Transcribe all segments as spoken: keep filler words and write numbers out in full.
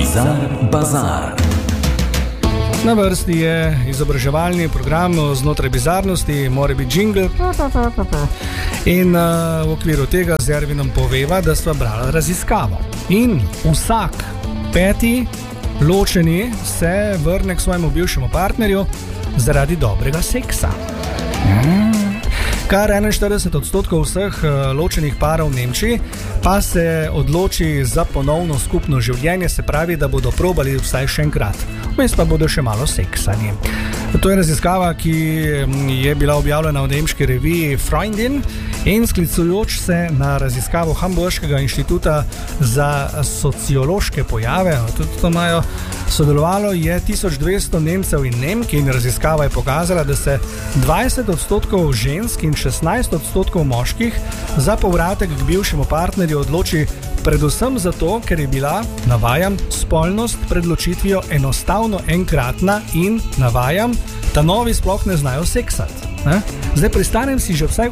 Bizar Bazar. Na vrsti je izobraževalni program znotraj bizarnosti, mora biti jingle. In uh, v okviru tega z Ervinom poveva, da sva brala raziskavo. In vsak peti ločeni se vrne k svojemu bivšemu partnerju zaradi dobrega seksa. Mm. Kar enainštirideset odstotkov vseh ločenih parov v Nemčiji pa se odloči za ponovno skupno življenje, se pravi, da bodo probali vsaj še enkrat. Vmes pa bodo še malo seksali. To je raziskava, ki je bila objavljena v nemški reviji Freundin in sklicujoč se na raziskavo Hamburškega inštituta za sociološke pojave, tudi to imajo, sodelovalo je tisoč dvesto Nemcev in Nemk in raziskava je pokazala, da se dvajset odstotkov žensk in šestnajst odstotkov moških za povratek k bivšemu partnerju odloči predvsem zato, ker je bila, navajam, spolnost pred ločitvijo enostavno enkratna in, navajam, ta novi sploh ne znajo seksati. Ne? Zdaj pri starem si že vsaj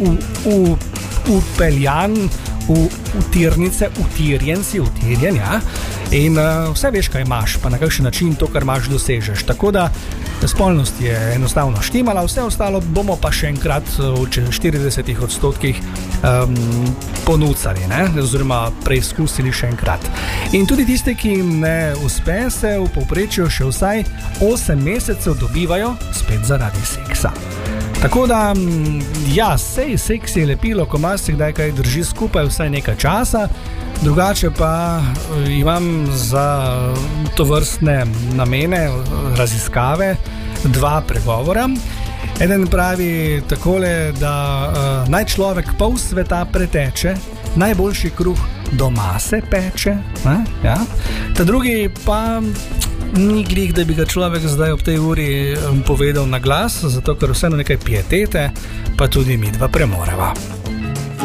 upeljan v utirnice, utirjen si, utirjen, ja, in uh, vse veš, kaj imaš, pa na kakšen način to, kar imaš, dosežeš. Tako da spolnost je enostavno štimala, vse ostalo bomo pa še enkrat v štiridesetih odstotkih um, ponucali, ne? Oziroma preizkusili še enkrat. In tudi tiste, ki jim ne uspe, se v povprečju še vsaj osem mesecev dobivajo spet zaradi seksa. Tako da, ja, sej seks je lepilo, ko marsikdaj kaj drži skupaj vsaj nekaj časa, drugače pa imam za to vrstne namene, raziskave, dva pregovora. Eden pravi takole, da uh, naj človek pol sveta preteče, najboljši kruh doma se peče, ne? Ja? Ta drugi pa ni glih, da bi ga človek zdaj ob tej uri povedal na glas, zato ker vseeno nekaj pietete, pa tudi midva premoreva.